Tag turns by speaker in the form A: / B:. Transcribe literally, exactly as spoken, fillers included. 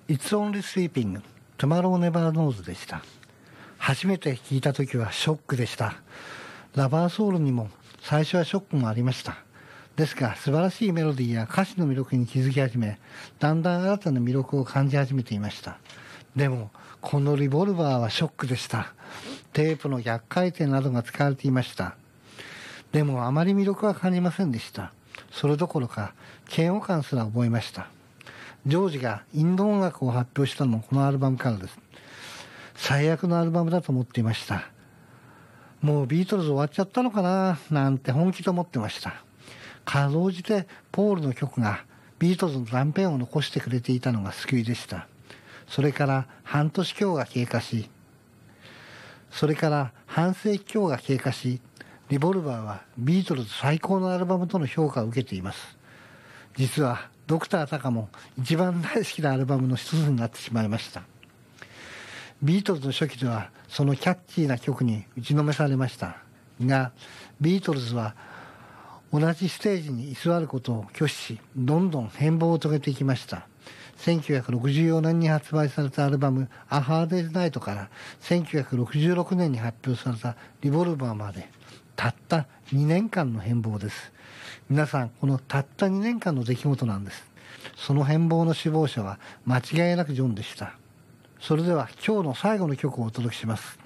A: It's Only Sleeping Tomorrow Never Knows でした。初めて聞いた時はショックでした。ラバーソウルにも最初はショックもありました。ですが素晴らしいメロディーや歌詞の魅力に気づき始め、だんだん新たな魅力を感じ始めていました。でもこのリボルバーはショックでした。テープの逆回転などが使われていました。でもあまり魅力は感じませんでした。それどころか嫌悪感すら覚えました。ジョージがインド音楽を発表したのもこのアルバムからです。最悪のアルバムだと思っていました。もうビートルズ終わっちゃったのかななんて本気で思ってました。かろうじてポールの曲がビートルズの断片を残してくれていたのが救いでした。それから半年強が経過し、それから半世紀強が経過し、リボルバーはビートルズ最高のアルバムとの評価を受けています。実はドクター・タカも一番大好きなアルバムの一つになってしまいました。ビートルズの初期ではそのキャッチーな曲に打ちのめされましたが、ビートルズは同じステージに居座ることを拒否し、どんどん変貌を遂げていきました。せんきゅうひゃくろくじゅうよねんに発売されたアルバム「A Hard Day's Night」からせんきゅうひゃくろくじゅうろくねんに発表された「リボルバー」までたったにねんかんの変貌です。皆さん、このたったにねんかんの出来事なんです。その変貌の首謀者は間違いなくジョンでした。それでは今日の最後の曲をお届けします。